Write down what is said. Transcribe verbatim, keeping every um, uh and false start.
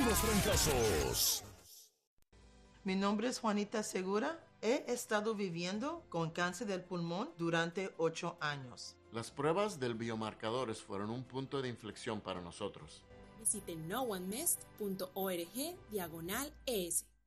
los trancazos. Mi nombre es Juanita Segura. He estado viviendo con cáncer del pulmón durante ocho años. Las pruebas del biomarcadores fueron un punto de inflexión para nosotros. Visite no one mest punto org diagonal es.